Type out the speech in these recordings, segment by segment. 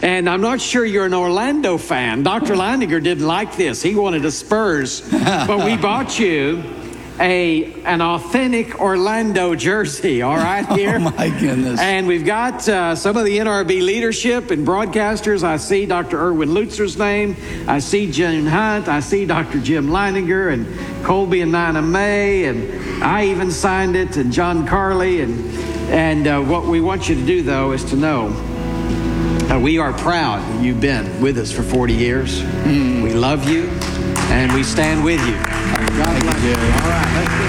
And I'm not sure you're an Orlando fan. Dr. Leininger didn't like this. He wanted a Spurs. But we bought you an authentic Orlando jersey, all right, here. Oh, my goodness. And we've got some of the NRB leadership and broadcasters. I see Dr. Erwin Lutzer's name. I see June Hunt. I see Dr. Jim Leininger and Colby and Nina May. And I even signed it, and John Carley. And what we want you to do, though, is to know we are proud that you've been with us for 40 years. We love you, and we stand with you. God bless you. All right, let's do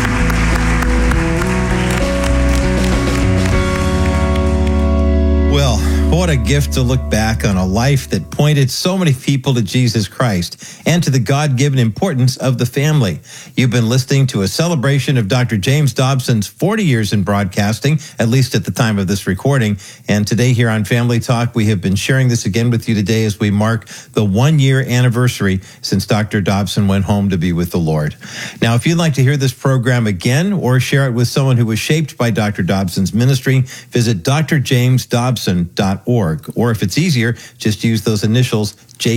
it. Well, what a gift to look back on a life that pointed so many people to Jesus Christ and to the God-given importance of the family. You've been listening to a celebration of Dr. James Dobson's 40 years in broadcasting, at least at the time of this recording. And today here on Family Talk, we have been sharing this again with you today as we mark the 1-year anniversary since Dr. Dobson went home to be with the Lord. Now, if you'd like to hear this program again or share it with someone who was shaped by Dr. Dobson's ministry, visit drjamesdobson.org. Or if it's easier, just use those initials,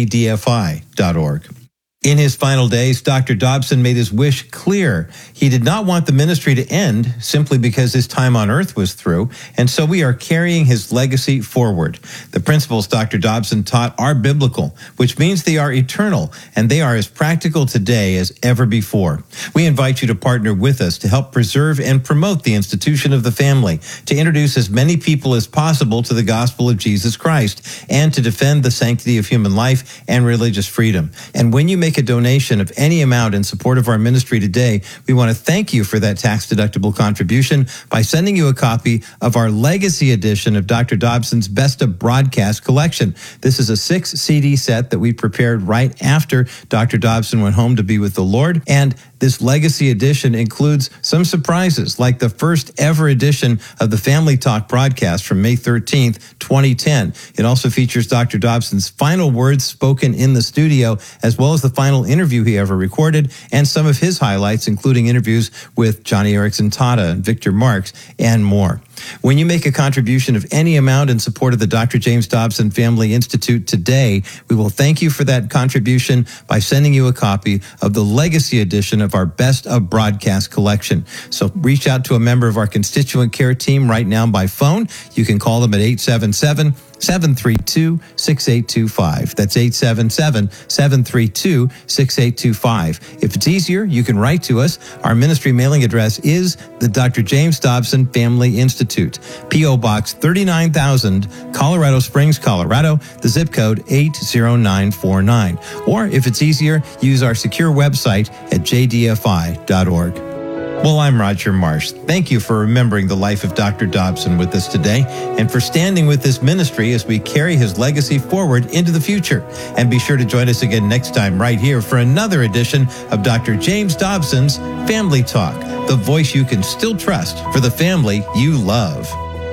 jdfi.org. In his final days, Dr. Dobson made his wish clear. He did not want the ministry to end simply because his time on earth was through, and so we are carrying his legacy forward. The principles Dr. Dobson taught are biblical, which means they are eternal, and they are as practical today as ever before. We invite you to partner with us to help preserve and promote the institution of the family, to introduce as many people as possible to the gospel of Jesus Christ, and to defend the sanctity of human life and religious freedom. And when you make a donation of any amount in support of our ministry today, we want to thank you for that tax-deductible contribution by sending you a copy of our legacy edition of Dr. Dobson's Best of Broadcast collection. This is a 6-CD set that we prepared right after Dr. Dobson went home to be with the Lord, and this legacy edition includes some surprises, like the first ever edition of the Family Talk broadcast from May 13th, 2010. It also features Dr. Dobson's final words spoken in the studio, as well as the final interview he ever recorded, and some of his highlights, including interviews with Johnny Erickson Tata and Victor Marx, and more. When you make a contribution of any amount in support of the Dr. James Dobson Family Institute today, we will thank you for that contribution by sending you a copy of the legacy edition of our Best of Broadcast collection. So reach out to a member of our constituent care team right now by phone. You can call them at 877-732-6825. That's 877-732-6825. If it's easier, you can write to us. Our ministry mailing address is the Dr. James Dobson Family Institute, P.O. Box 39,000, Colorado Springs, Colorado, the zip code 80949. Or if it's easier, use our secure website at jdfi.org. Well, I'm Roger Marsh. Thank you for remembering the life of Dr. Dobson with us today and for standing with this ministry as we carry his legacy forward into the future. And be sure to join us again next time right here for another edition of Dr. James Dobson's Family Talk, the voice you can still trust for the family you love.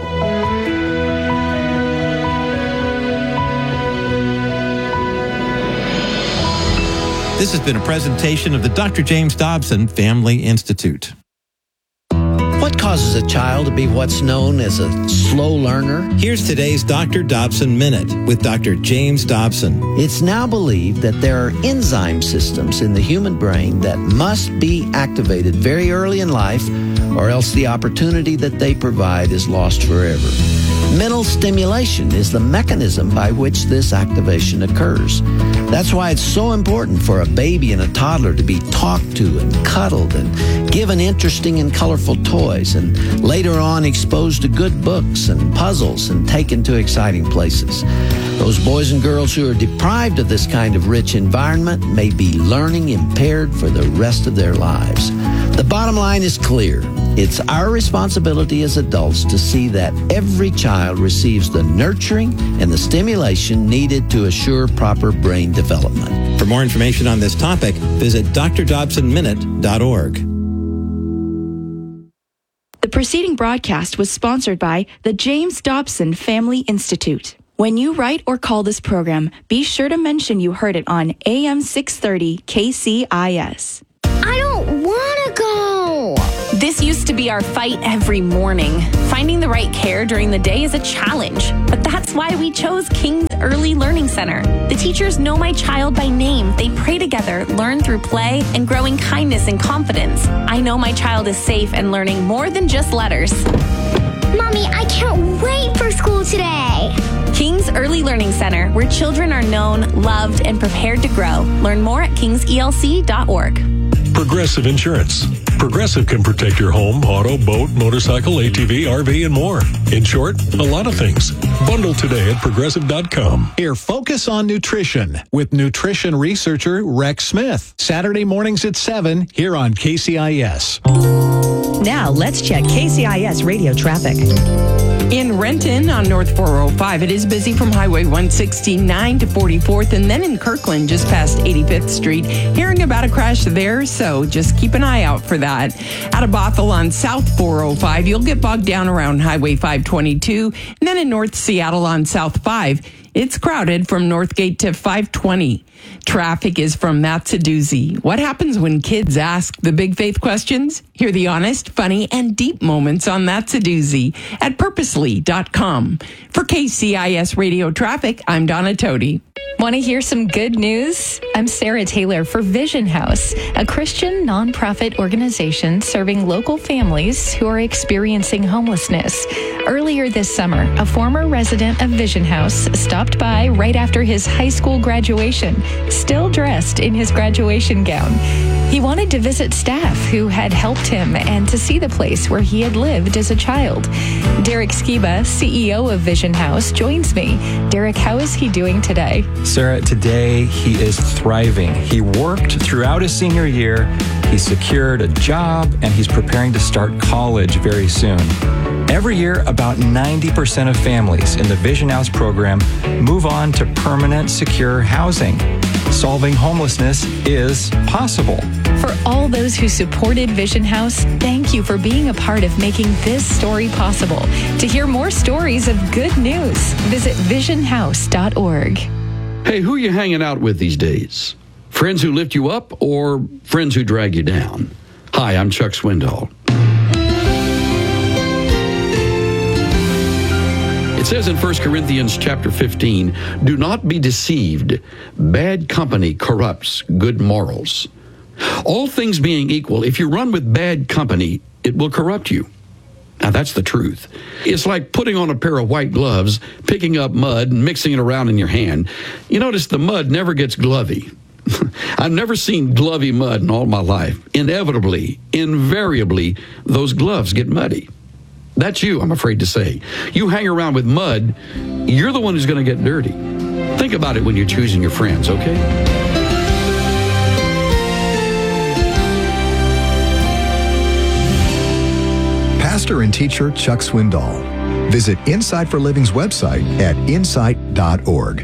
This has been a presentation of the Dr. James Dobson Family Institute. What causes a child to be what's known as a slow learner? Here's today's Dr. Dobson Minute with Dr. James Dobson. It's now believed that there are enzyme systems in the human brain that must be activated very early in life, or else the opportunity that they provide is lost forever. Mental stimulation is the mechanism by which this activation occurs. That's why it's so important for a baby and a toddler to be talked to and cuddled and given interesting and colorful toys, and later on exposed to good books and puzzles and taken to exciting places. Those boys and girls who are deprived of this kind of rich environment may be learning impaired for the rest of their lives. The bottom line is clear. It's our responsibility as adults to see that every child receives the nurturing and the stimulation needed to assure proper brain development. For more information on this topic, visit drdobsonminute.org. The preceding broadcast was sponsored by the James Dobson Family Institute. When you write or call this program, be sure to mention you heard it on AM 630 KCIS. I don't want to go. This used to be our fight every morning. Finding the right care during the day is a challenge, but that's why we chose King's Early Learning Center. The teachers know my child by name. They pray together, learn through play, and grow in kindness and confidence. I know my child is safe and learning more than just letters. Mommy, I can't wait for school today. King's Early Learning Center, where children are known, loved, and prepared to grow. Learn more at kingselc.org. Progressive Insurance. Progressive can protect your home, auto, boat, motorcycle, ATV, RV, and more. In short, a lot of things. Bundle today at progressive.com. Here, Focus on Nutrition with nutrition researcher Rex Smith. Saturday mornings at 7 here on KCIS. Now, let's check KCIS radio traffic. In Renton on North 405, it is busy from Highway 169 to 44th, and then in Kirkland, just past 85th Street. Hearing about a crash there, so just keep an eye out for that. Out of Bothell on South 405, you'll get bogged down around Highway 522, and then in North Seattle on South 5, it's crowded from Northgate to 520. Traffic is from That's a Doozy. What happens when kids ask the big faith questions? Hear the honest, funny, and deep moments on That's a Doozy at purposely.com. For KCIS Radio Traffic, I'm Donna Tody. Want to hear some good news? I'm Sarah Taylor for Vision House, a Christian nonprofit organization serving local families who are experiencing homelessness. Earlier this summer, a former resident of Vision House stopped by right after his high school graduation, still dressed in his graduation gown. He wanted to visit staff who had helped him and to see the place where he had lived as a child. Derek Skiba, CEO of Vision House, joins me. Derek, how is he doing today? Sarah, today he is thriving. He worked throughout his senior year, he secured a job, and he's preparing to start college very soon. Every year, about 90% of families in the Vision House program move on to permanent, secure housing. Solving homelessness is possible. For all those who supported Vision House, thank you for being a part of making this story possible. To hear more stories of good news, visit visionhouse.org. Hey, who are you hanging out with these days? Friends who lift you up or friends who drag you down? Hi, I'm Chuck Swindoll. It says in 1 Corinthians chapter 15, do not be deceived. Bad company corrupts good morals. All things being equal, if you run with bad company, it will corrupt you. Now, that's the truth. It's like putting on a pair of white gloves, picking up mud, and mixing it around in your hand. You notice the mud never gets glovy. I've never seen glovy mud in all my life. Inevitably, invariably, those gloves get muddy. That's you, I'm afraid to say. You hang around with mud, you're the one who's going to get dirty. Think about it when you're choosing your friends, okay? Pastor and teacher Chuck Swindoll. Visit Insight for Living's website at insight.org.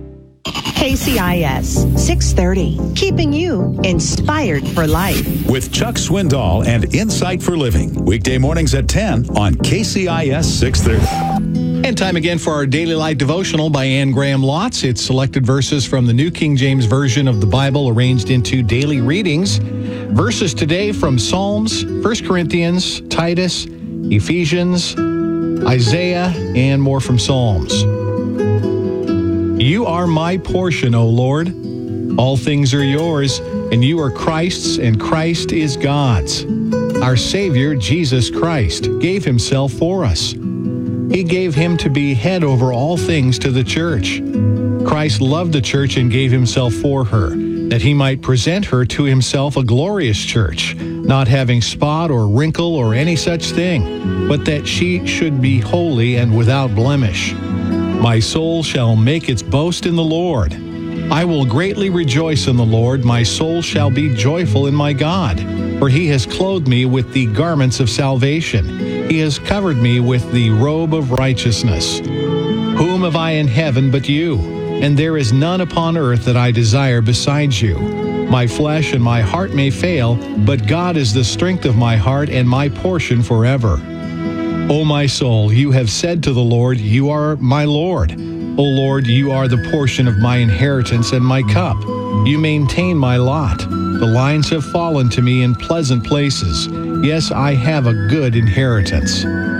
KCIS 630, keeping you inspired for life. With Chuck Swindoll and Insight for Living. Weekday mornings at 10 on KCIS 630. And time again for our Daily Light Devotional by Anne Graham Lotz. It's selected verses from the New King James Version of the Bible arranged into daily readings. Verses today from Psalms, 1 Corinthians, Titus, Ephesians, Isaiah, and more from Psalms. You are my portion, O Lord. All things are yours, and you are Christ's, and Christ is God's. Our Savior, Jesus Christ, gave himself for us. He gave him to be head over all things to the church. Christ loved the church and gave himself for her, that he might present her to himself a glorious church, not having spot or wrinkle or any such thing, but that she should be holy and without blemish. My soul shall make its boast in the Lord. I will greatly rejoice in the Lord. My soul shall be joyful in my God. For he has clothed me with the garments of salvation. He has covered me with the robe of righteousness. Whom have I in heaven but you? And there is none upon earth that I desire besides you. My flesh and my heart may fail, but God is the strength of my heart and my portion forever. O my soul, you have said to the Lord, you are my Lord. O Lord, you are the portion of my inheritance and my cup. You maintain my lot. The lines have fallen to me in pleasant places. Yes, I have a good inheritance.